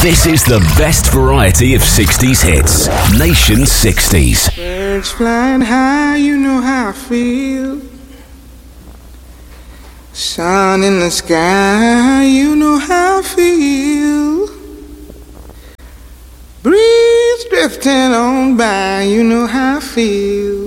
This is the best variety of 60s hits. Nation 60s. Birds flying high, you know how I feel. Sun in the sky, you know how I feel. Breeze drifting on by, you know how I feel.